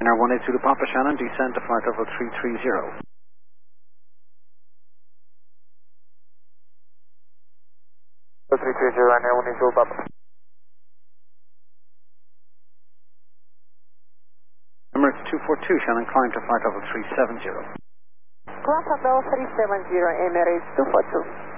Ryanair 182 to Papa Shannon, descend to flight level 330. 330, Ryanair 182 Papa. Emirates 242, Shannon, climb to flight level 370. Climb level 370, Emirates 242.